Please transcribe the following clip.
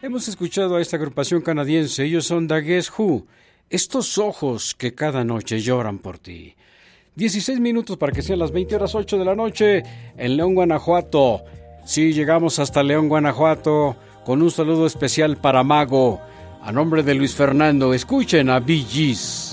Hemos escuchado a esta agrupación canadiense, ellos son The Guess Who, estos ojos que cada noche lloran por ti. 16 minutos para que sean las 20:08 de la noche en León, Guanajuato. Sí, llegamos hasta León, Guanajuato, con un saludo especial para Mago. A nombre de Luis Fernando, escuchen a Bee Gees.